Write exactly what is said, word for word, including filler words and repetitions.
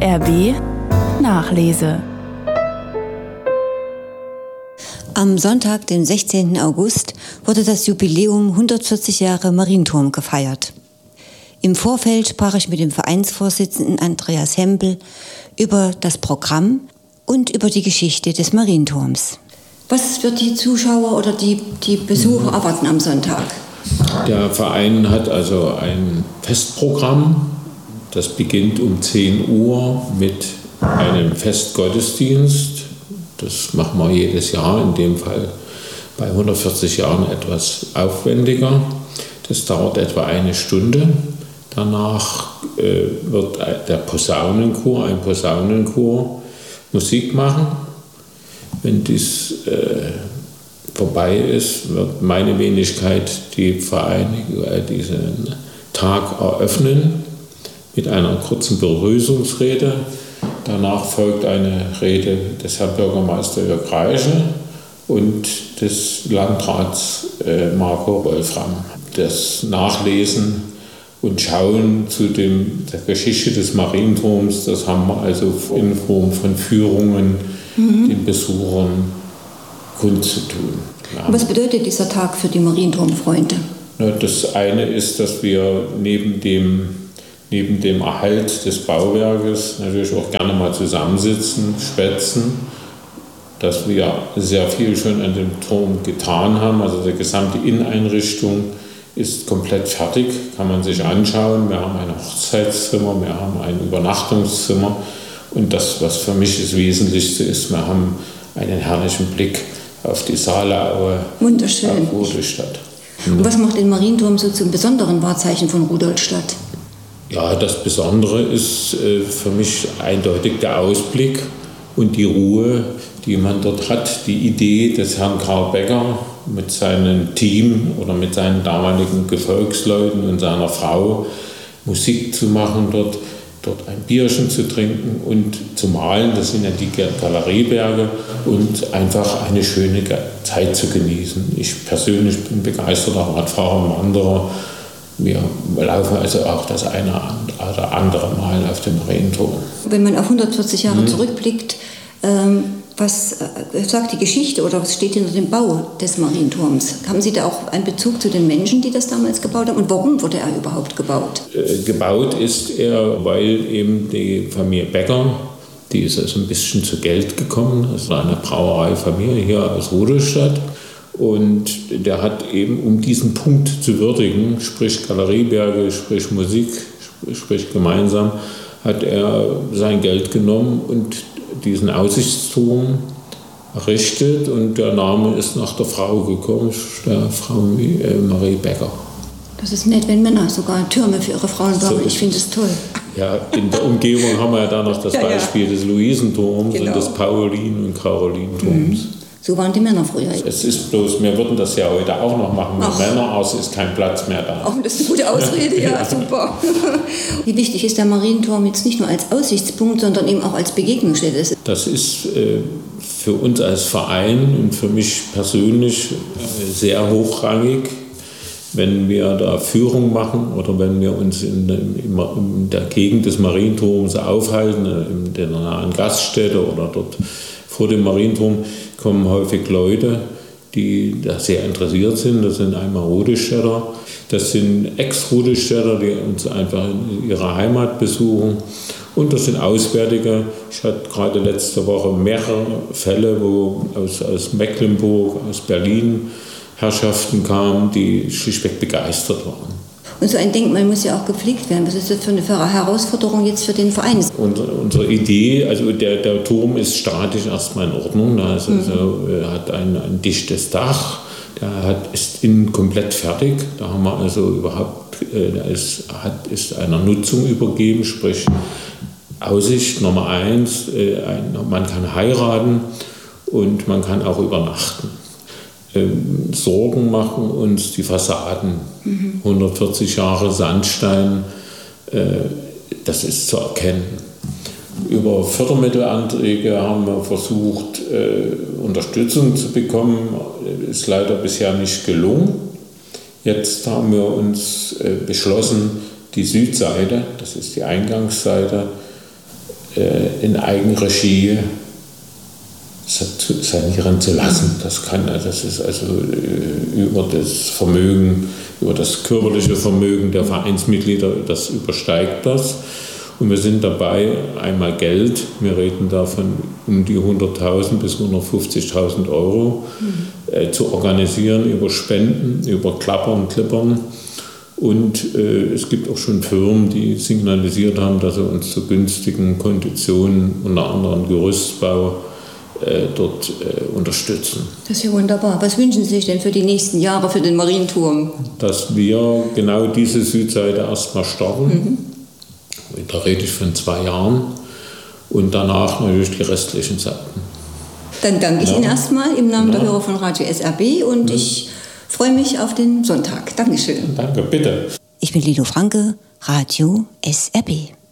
R B Nachlese. Am Sonntag, den sechzehnten August, wurde das Jubiläum hundertvierzig Jahre Marienturm gefeiert. Im Vorfeld sprach ich mit dem Vereinsvorsitzenden Andreas Hempel über das Programm und über die Geschichte des Marienturms. Was wird die Zuschauer oder die, die Besucher mhm. erwarten am Sonntag? Der Verein hat also ein Festprogramm. Das beginnt um zehn Uhr mit einem Festgottesdienst. Das machen wir jedes Jahr, in dem Fall bei hundertvierzig Jahren etwas aufwendiger. Das dauert etwa eine Stunde. Danach äh, wird der Posaunenchor, ein Posaunenchor, Musik machen. Wenn dies äh, vorbei ist, wird meine Wenigkeit die Vereinigung, äh, diesen Tag eröffnen mit einer kurzen Begrüßungsrede. Danach folgt eine Rede des Herrn Bürgermeisters Jörg Reiche und des Landrats äh, Marco Wolfram. Das Nachlesen und Schauen zu dem, der Geschichte des Marienturms, das haben wir also in Form von Führungen mhm. den Besuchern kundzutun. Ja. Was bedeutet dieser Tag für die Marienturmfreunde? Das eine ist, dass wir neben dem neben dem Erhalt des Bauwerkes natürlich auch gerne mal zusammensitzen, schwätzen, dass wir sehr viel schon an dem Turm getan haben. Also die gesamte Inneneinrichtung ist komplett fertig, kann man sich anschauen. Wir haben ein Hochzeitszimmer, wir haben ein Übernachtungszimmer und das, was für mich das Wesentlichste ist, wir haben einen herrlichen Blick auf die Saaleaue, wunderschön, auf Rudolstadt. Und was macht den Marienturm so zum besonderen Wahrzeichen von Rudolstadt? Ja, das Besondere ist äh, für mich eindeutig der Ausblick und die Ruhe, die man dort hat. Die Idee des Herrn Karl Becker mit seinem Team oder mit seinen damaligen Gefolgsleuten und seiner Frau Musik zu machen dort, dort ein Bierchen zu trinken und zu malen, das sind ja die Galerieberge, und einfach eine schöne Zeit zu genießen. Ich persönlich bin begeisterter Radfahrer und Wanderer. Wir laufen also auch das eine oder andere Mal auf dem Marienturm. Wenn man auf hundertvierzig Jahre mhm. zurückblickt, ähm, was äh, sagt die Geschichte oder was steht hinter dem Bau des Marienturms? Haben Sie da auch einen Bezug zu den Menschen, die das damals gebaut haben? Und warum wurde er überhaupt gebaut? Äh, gebaut ist er, weil eben die Familie Becker, die ist also ein bisschen zu Geld gekommen, das war eine Brauereifamilie hier aus Rudolstadt. Und der hat eben, um diesen Punkt zu würdigen, sprich Galerieberge, sprich Musik, sprich gemeinsam, hat er sein Geld genommen und diesen Aussichtsturm errichtet. Und der Name ist nach der Frau gekommen, der Frau Marie Becker. Das ist nett, wenn Männer sogar Türme für ihre Frauen bauen. So, ich finde das toll. Ja, in der Umgebung haben wir ja da noch das Beispiel ja, ja. des Luisenturms genau. und des Paulin- und Carolinturms. Mhm. So waren die Männer früher. Es ist bloß, wir würden das ja heute auch noch machen mit Ach. Männern, aber es ist kein Platz mehr da. Oh, das ist eine gute Ausrede, ja, ja, super. Wie wichtig ist der Marienturm jetzt nicht nur als Aussichtspunkt, sondern eben auch als Begegnungsstätte? Das ist äh, für uns als Verein und für mich persönlich äh, sehr hochrangig, wenn wir da Führung machen oder wenn wir uns in, in, in der Gegend des Marienturms aufhalten, in der nahen Gaststätte oder dort vor dem Marienturm, kommen häufig Leute, die da sehr interessiert sind. Das sind einmal Rudolstädter, das sind Ex-Rudolstädter, die uns einfach in ihrer Heimat besuchen. Und das sind Auswärtige. Ich hatte gerade letzte Woche mehrere Fälle, wo aus, aus Mecklenburg, aus Berlin Herrschaften kamen, die schlichtweg begeistert waren. Und so ein Denkmal muss ja auch gepflegt werden. Was ist das für eine Herausforderung jetzt für den Verein? Unsere, unsere Idee, also der, der Turm ist statisch erstmal in Ordnung. Er also, mhm. also, hat ein, ein dichtes Dach, der hat, ist innen komplett fertig. Da haben wir also überhaupt, der ist, hat, ist einer Nutzung übergeben, sprich Aussicht Nummer eins, ein, man kann heiraten und man kann auch übernachten. Ähm, Sorgen machen uns die Fassaden. Mhm. hundertvierzig Jahre Sandstein, äh, das ist zu erkennen. Über Fördermittelanträge haben wir versucht, äh, Unterstützung zu bekommen. Ist leider bisher nicht gelungen. Jetzt haben wir uns äh, beschlossen, die Südseite, das ist die Eingangsseite, äh, in Eigenregie sanieren zu lassen. Das kann, das ist also äh, über das Vermögen, über das körperliche Vermögen der Vereinsmitglieder, das übersteigt das. Und wir sind dabei, einmal Geld, wir reden davon um die hunderttausend bis hundertfünfzigtausend Euro, mhm. äh, zu organisieren über Spenden, über Klappern, Klippern. Und äh, es gibt auch schon Firmen, die signalisiert haben, dass sie uns zu günstigen Konditionen, unter anderem Gerüstbau, äh, dort äh, unterstützen. Das ist ja wunderbar. Was wünschen Sie sich denn für die nächsten Jahre für den Marienturm? Dass wir genau diese Südseite erstmal starten. Mhm. Da rede ich von zwei Jahren. Und danach natürlich die restlichen Seiten. Dann danke ich ja. Ihnen erstmal im Namen ja. der Hörer von Radio S R B und ja. ich freue mich auf den Sonntag. Dankeschön. Danke, bitte. Ich bin Lilo Franke, Radio S R B.